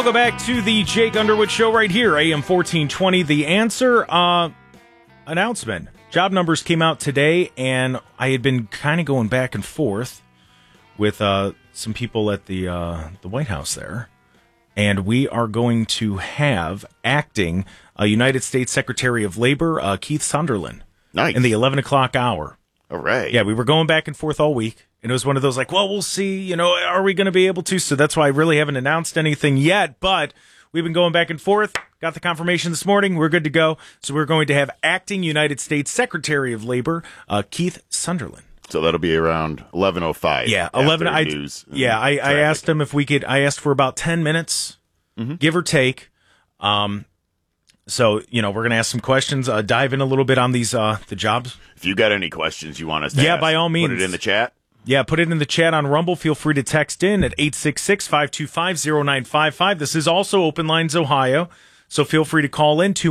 Welcome back to the Jake Underwood Show right here, AM 1420. The Answer announcement. Job numbers came out today, and I had been kind of going back and forth with some people at the White House there. And we are going to have acting United States Secretary of Labor, Keith Sunderland. Nice. In the 11 o'clock hour. All right. Yeah, we were going back and forth all week. And it was one of those like, well, we'll see, are we going to be able to? So that's why I really haven't announced anything yet. But we've been going back and forth. Got the confirmation this morning. We're good to go. So we're going to have acting United States Secretary of Labor, Keith Sunderland. So that'll be around 11:05. Yeah, 11. I asked him if we could. I asked for about 10 minutes, give or take. So, we're going to ask some questions, dive in a little bit on these the jobs. If you got any questions you want us to ask, by all means. Put it in the chat. Yeah, put it in the chat on Rumble. Feel free to text in at 866-525-0955. This is also Open Lines Ohio, so feel free to call in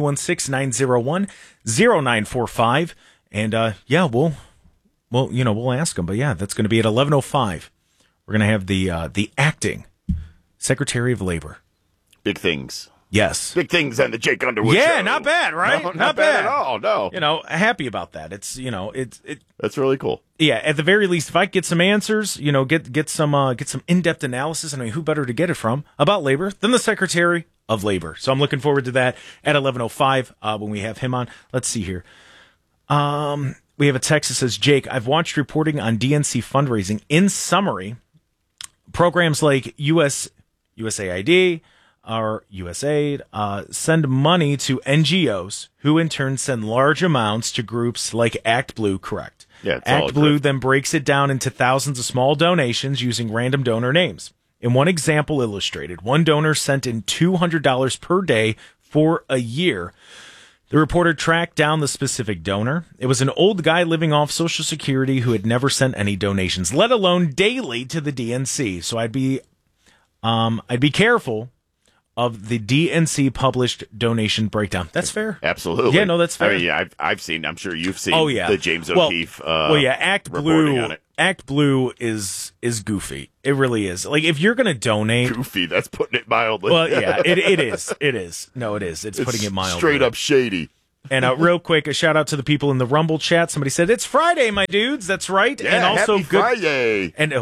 216-901-0945. And we'll ask them. But yeah, that's going to be at 11:05. We're going to have the acting Secretary of Labor. Big things. Yes. Big things on the Jake Underwood Show. Yeah, not bad, right? No, not bad at all, no. Happy about that. It's, That's really cool. Yeah, at the very least, if I get some answers, get some in-depth analysis, who better to get it from about labor than the Secretary of Labor? So I'm looking forward to that at 11:05 when we have him on. Let's see here. We have a text that says, Jake, I've watched reporting on DNC fundraising. In summary, programs like USAID or USAID send money to NGOs who in turn send large amounts to groups like Act Blue, correct? Yeah, Act Blue then breaks it down into thousands of small donations using random donor names. In one example illustrated, one donor sent in $200 per day for a year. The reporter tracked down the specific donor. It was an old guy living off Social Security who had never sent any donations, let alone daily, to the DNC. So I'd be careful of the DNC published donation breakdown. That's fair. Absolutely. Yeah, no, that's fair. I mean, I've seen. I'm sure you've seen. Oh, yeah. The James O'Keefe. Act reporting Blue. on it. Act Blue is goofy. It really is. Like, if you're going to donate, Goofy. That's putting it mildly. well, yeah, it is. It is. No, it is. It's putting it mildly. Straight up shady. And real quick, a shout out to the people in the Rumble chat. Somebody said it's Friday, my dudes. That's right. Yeah, and also happy Friday. And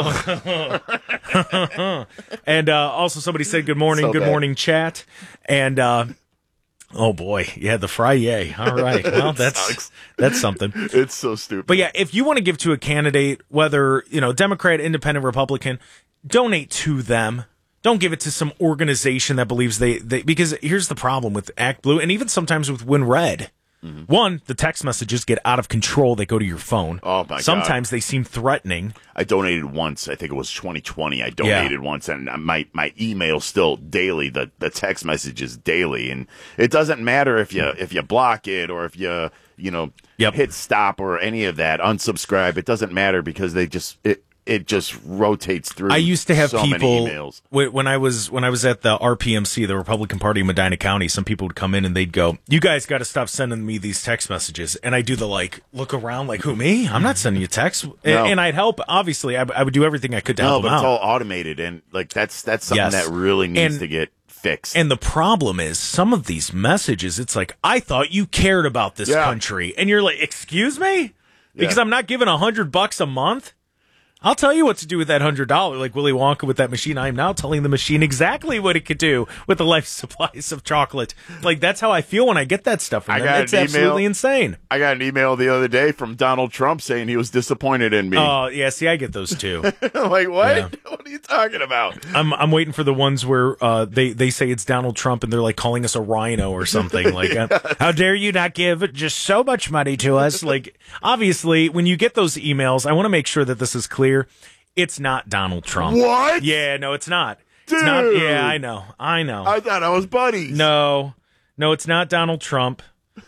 and also somebody said good morning, So good bad. morning, chat. And oh boy, yeah, the Friday. All right, well that's something. It's so stupid. But yeah, if you want to give to a candidate, whether Democrat, Independent, Republican, donate to them. Don't give it to some organization that believes they because here's the problem with Act Blue and even sometimes with WinRed. Mm-hmm. One, the text messages get out of control. They go to your phone. Oh, my God. Sometimes they seem threatening. I donated once. I think it was 2020. I donated once, and my email still daily. The text messages daily, and it doesn't matter if you block it or if you hit stop or any of that, unsubscribe. It doesn't matter because it just rotates through. I used to have so people many emails. when I was at the RPMC, the Republican Party in Medina County. Some people would come in and they'd go, "You guys got to stop sending me these text messages." And I do the look around, like, "Who, me? I'm not sending you texts." No. And I'd help. Obviously, I would do everything I could to help them but it's out. all automated, and that's something Yes. that really needs to get fixed. And the problem is some of these messages, it's like, I thought you cared about this country. And you're like, excuse me? Because I'm not giving $100 a month? I'll tell you what to do with that $100. Like Willy Wonka with that machine. I am now telling the machine exactly what it could do with the life supplies of chocolate. Like, that's how I feel when I get that stuff from them. It's absolutely insane. I got an email the other day from Donald Trump saying he was disappointed in me. Oh, yeah. See, I get those too. Like, what? Yeah. What are you talking about? I'm waiting for the ones where they say it's Donald Trump and they're like calling us a rhino or something. Like, how dare you not give just so much money to us? Like, obviously, when you get those emails, I want to make sure that this is clear. It's not Donald Trump. What? Yeah, no, it's not. Dude. It's not. Yeah, I know. I thought I was buddies. No, it's not Donald Trump.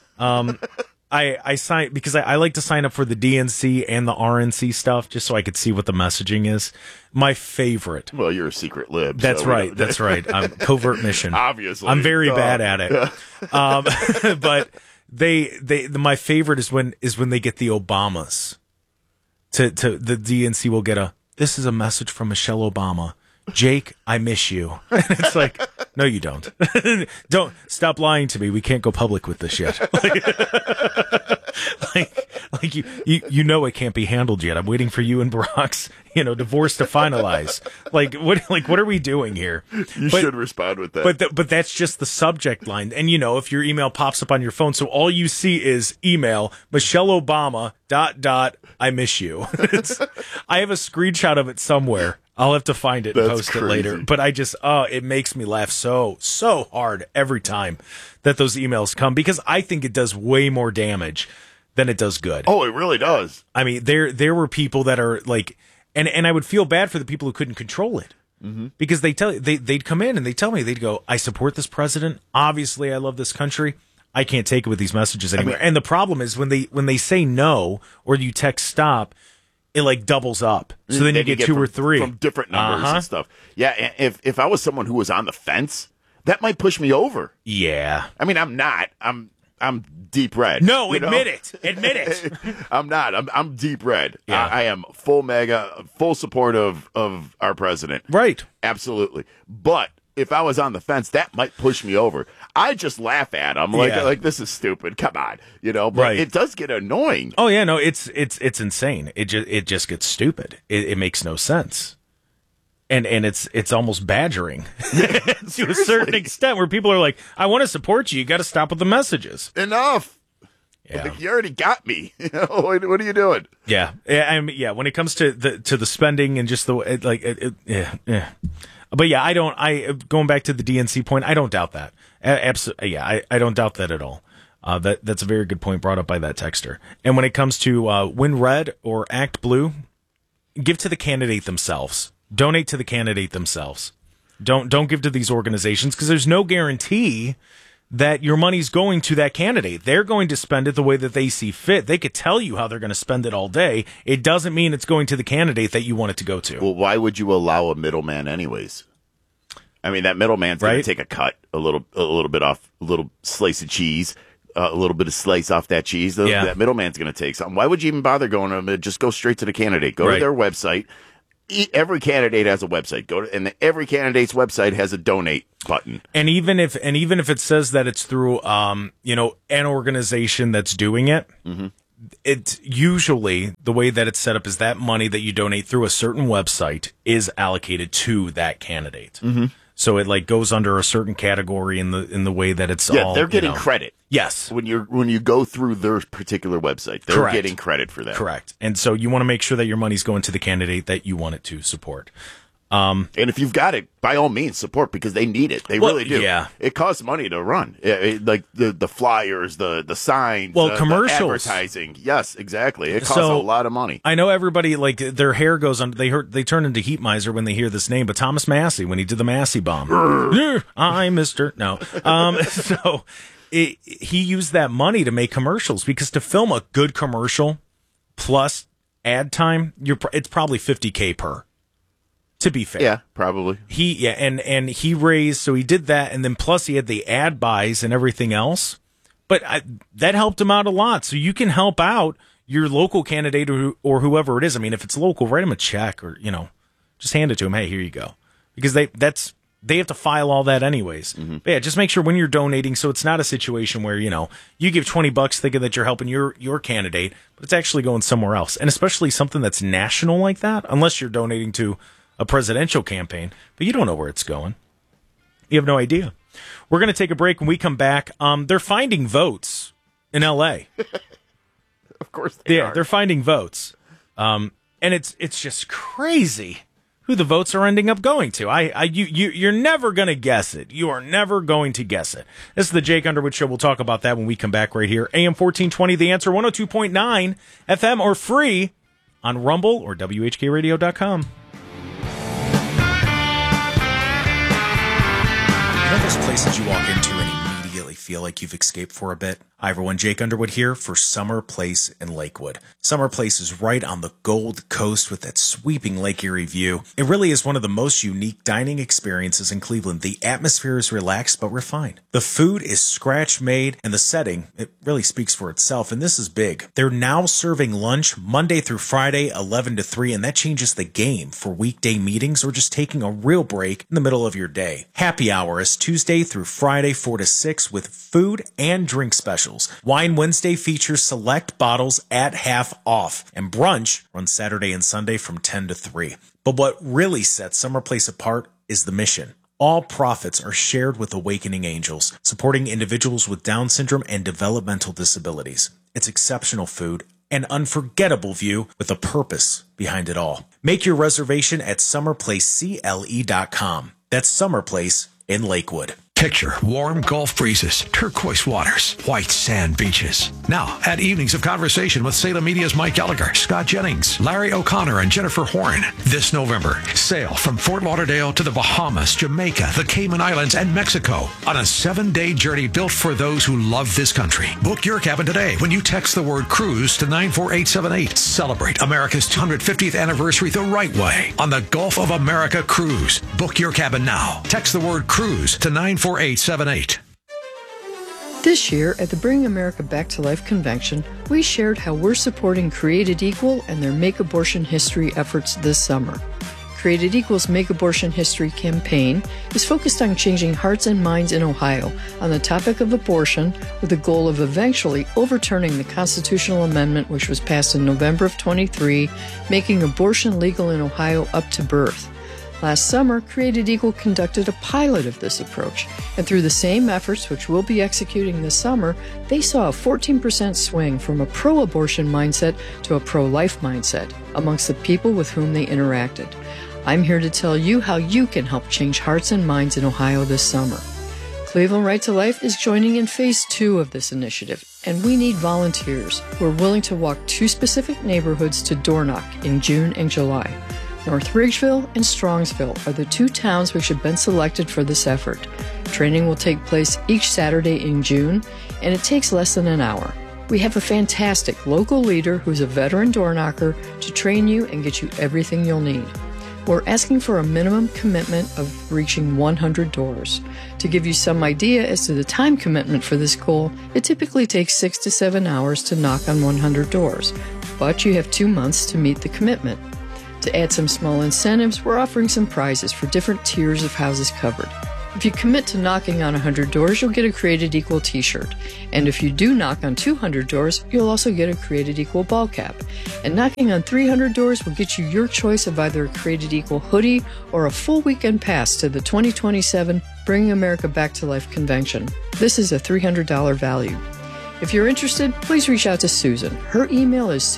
I signed because I like to sign up for the DNC and the RNC stuff just so I could see what the messaging is. My favorite. Well, you're a secret lib. That's so right. That's right. I'm covert mission. Obviously, I'm very bad at it. But my favorite is when they get the Obamas. To the DNC will get this is a message from Michelle Obama. Jake, I miss you. And it's like, no, you don't. Don't stop lying to me. We can't go public with this yet. Like you know it can't be handled yet. I'm waiting for you and Barack's, divorce to finalize. Like what are we doing here? You should respond with that. But that's just the subject line. And if your email pops up on your phone, so all you see is email, Michelle Obama, ... I miss you. I have a screenshot of it somewhere. I'll have to find it and post it later. But it makes me laugh so hard every time that those emails come, because I think it does way more damage than it does good. Oh, it really does. I mean, there were people that are like, and I would feel bad for the people who couldn't control it. Mm-hmm. Because they'd come in and they'd tell me, they'd go, I support this president. Obviously, I love this country. I can't take it with these messages anymore. And the problem is when they say no, or you text stop, it like doubles up. So then you get two or three from different numbers and stuff. Yeah. If I was someone who was on the fence, that might push me over. Yeah. I mean, I'm not. I'm deep red. No, admit it. Admit it. I'm not. I'm deep red. Yeah. I am full MAGA, full support of our president. Right. Absolutely. But if I was on the fence, that might push me over. I just laugh at him like this is stupid. Come on, but right. It does get annoying. Oh yeah, no, it's insane. It just gets stupid. It makes no sense. And it's almost badgering to a certain extent, where people are like, I want to support you. You got to stop with the messages. Enough. Yeah. You already got me. What are you doing? Yeah. When it comes to the spending and just the But yeah, going back to the DNC point, I don't doubt that. Absolutely. Yeah. I don't doubt that at all. That's a very good point brought up by that texter. And when it comes to win red or act blue, give to the candidate themselves. Donate to the candidate themselves. Don't give to these organizations, because there's no guarantee that your money's going to that candidate. They're going to spend it the way that they see fit. They could tell you how they're going to spend it all day. It doesn't mean it's going to the candidate that you want it to go to. Well, why would you allow a middleman anyways? I mean, that middleman's going to take a cut, a little bit off, a little slice of cheese, a little bit of slice off that cheese. That middleman's going to take something. Why would you even bother going to just go straight to the candidate? Go to their website. Every candidate has a website. And every candidate's website has a donate button. And even if it says that it's through an organization that's doing it, mm-hmm. It's usually the way that it's set up is that money that you donate through a certain website is allocated to that candidate. Mm-hmm. So it goes under a certain category in the way that it's all. They're getting credit. Yes. When you go through their particular website, they're getting credit for that. Correct. And so you want to make sure that your money's going to the candidate that you want it to support. And if you've got it, by all means, support, because they need it. They really do. Yeah. It costs money to run. Like the flyers, the signs, commercials, the advertising. Yes, exactly. It costs a lot of money. I know everybody, their hair goes on. They turn into heat miser when they hear this name. But Thomas Massey, when he did the Massey bomb, I'm Mr. No. So he used that money to make commercials, because to film a good commercial plus ad time, it's probably $50K per. To be fair. Yeah, probably. And he raised, so he did that, and then plus he had the ad buys and everything else. But that helped him out a lot. So you can help out your local candidate or whoever it is. I mean, if it's local, write him a check, or, just hand it to him. Hey, here you go. Because they have to file all that anyways. Mm-hmm. But yeah, just make sure when you're donating, so it's not a situation where, you give $20 thinking that you're helping your candidate, but it's actually going somewhere else. And especially something that's national like that, unless you're donating to a presidential campaign, but you don't know where it's going. You have no idea. We're going to take a break. When we come back, they're finding votes in L.A. Of course they are. They're finding votes. And it's just crazy who the votes are ending up going to. You're never going to guess it. You are never going to guess it. This is the Jake Underwood Show. We'll talk about that when we come back right here. AM 1420, The Answer, 102.9 FM, or free on Rumble or WHKRadio.com. You know those places you walk into and immediately feel like you've escaped for a bit? Hi everyone, Jake Underwood here for Summer Place in Lakewood. Summer Place is right on the Gold Coast with that sweeping Lake Erie view. It really is one of the most unique dining experiences in Cleveland. The atmosphere is relaxed but refined. The food is scratch made and the setting, it really speaks for itself, and this is big. They're now serving lunch Monday through Friday, 11 to 3, and that changes the game for weekday meetings or just taking a real break in the middle of your day. Happy hour is Tuesday through Friday, 4 to 6 with food and drink specials. Wine Wednesday features select bottles at half off, and brunch runs Saturday and Sunday from 10 to 3. But what really sets Summer Place apart is the mission. All profits are shared with Awakening Angels, supporting individuals with Down syndrome and developmental disabilities. It's exceptional food, an unforgettable view with a purpose behind it all. Make your reservation at summerplacecle.com. That's Summer Place in Lakewood. Picture warm Gulf breezes, turquoise waters, white sand beaches. Now, add evenings of conversation with Salem Media's Mike Gallagher, Scott Jennings, Larry O'Connor, and Jennifer Horn. This November, sail from Fort Lauderdale to the Bahamas, Jamaica, the Cayman Islands, and Mexico on a 7-day journey built for those who love this country. Book your cabin today when you text the word cruise to 94878. Celebrate America's 250th anniversary the right way on the Gulf of America Cruise. Book your cabin now. Text the word cruise to 94878. This year at the Bring America Back to Life convention, we shared how we're supporting Created Equal and their Make Abortion History efforts this summer. Created Equal's Make Abortion History campaign is focused on changing hearts and minds in Ohio on the topic of abortion with the goal of eventually overturning the constitutional amendment which was passed in November of 23, making abortion legal in Ohio up to birth. Last summer, Created Equal conducted a pilot of this approach, and through the same efforts which we'll be executing this summer, they saw a 14% swing from a pro-abortion mindset to a pro-life mindset amongst the people with whom they interacted. I'm here to tell you how you can help change hearts and minds in Ohio this summer. Cleveland Right to Life is joining in Phase 2 of this initiative, and we need volunteers who are willing to walk 2 specific neighborhoods to door knock in June and July. North Ridgeville and Strongsville are the 2 towns which have been selected for this effort. Training will take place each Saturday in June, and it takes less than an hour. We have a fantastic local leader who's a veteran door knocker to train you and get you everything you'll need. We're asking for a minimum commitment of reaching 100 doors. To give you some idea as to the time commitment for this goal, it typically takes 6 to 7 hours to knock on 100 doors, but you have 2 months to meet the commitment. To add some small incentives, we're offering some prizes for different tiers of houses covered. If you commit to knocking on 100 doors, you'll get a Created Equal t-shirt. And if you do knock on 200 doors, you'll also get a Created Equal ball cap. And knocking on 300 doors will get you your choice of either a Created Equal hoodie or a full weekend pass to the 2027 Bring America Back to Life convention. This is a $300 value. If you're interested, please reach out to Susan. Her email is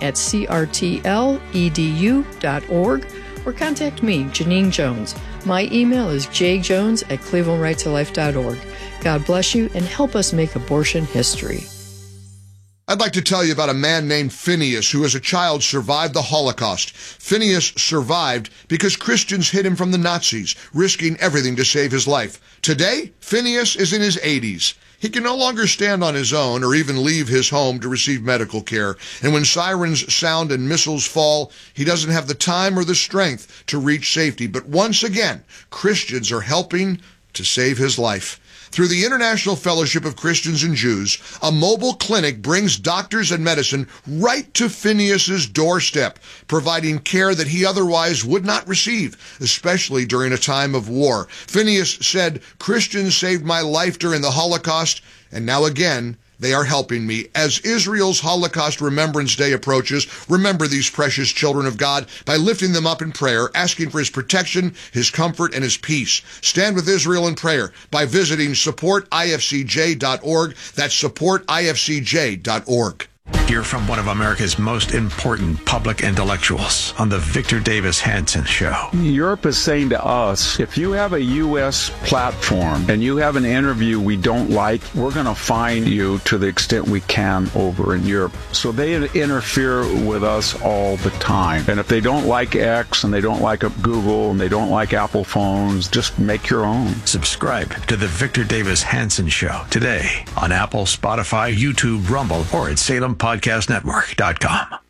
susan@crtledu.org or contact me, Janine Jones. My email is jjones@clevelandrightolife.org. God bless you and help us make abortion history. I'd like to tell you about a man named Phineas who as a child survived the Holocaust. Phineas survived because Christians hid him from the Nazis, risking everything to save his life. Today, Phineas is in his 80s. He can no longer stand on his own or even leave his home to receive medical care. And when sirens sound and missiles fall, he doesn't have the time or the strength to reach safety. But once again, Christians are helping to save his life. Through the International Fellowship of Christians and Jews, a mobile clinic brings doctors and medicine right to Phineas's doorstep, providing care that he otherwise would not receive, especially during a time of war. Phineas said, "Christians saved my life during the Holocaust, and now again, they are helping me. As Israel's Holocaust Remembrance Day approaches, remember these precious children of God by lifting them up in prayer, asking for his protection, his comfort, and his peace. Stand with Israel in prayer by visiting supportifcj.org. That's supportifcj.org. Hear from one of America's most important public intellectuals on the Victor Davis Hanson Show. Europe is saying to us, if you have a U.S. platform and you have an interview we don't like, we're going to fine you to the extent we can over in Europe. So they interfere with us all the time. And if they don't like X and they don't like Google and they don't like Apple phones, just make your own. Subscribe to the Victor Davis Hanson Show today on Apple, Spotify, YouTube, Rumble, or at SalemPodcastNetwork.com.